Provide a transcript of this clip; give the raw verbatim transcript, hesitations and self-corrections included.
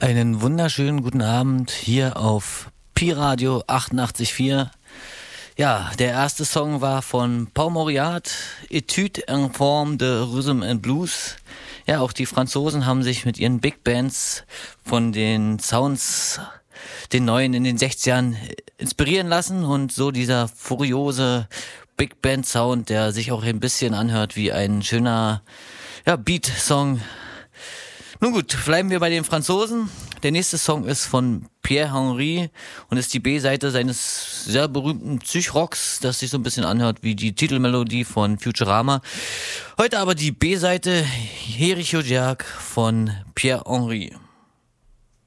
Einen wunderschönen guten Abend hier auf Pi-Radio achtundachtzig Komma vier. Ja, der erste Song war von Paul Mauriat, Etude en forme de Rhythm and Blues. Ja, auch die Franzosen haben sich mit ihren Big Bands von den Sounds, den neuen in den sechzigern inspirieren lassen und so dieser furiose Big Band Sound, der sich auch ein bisschen anhört wie ein schöner ja, Beat-Song. Nun gut, bleiben wir bei den Franzosen. Der nächste Song ist von Pierre Henry und ist die B-Seite seines sehr berühmten Psychrocks, das sich so ein bisschen anhört wie die Titelmelodie von Futurama. Heute aber die B-Seite Hericho Jack von Pierre Henry.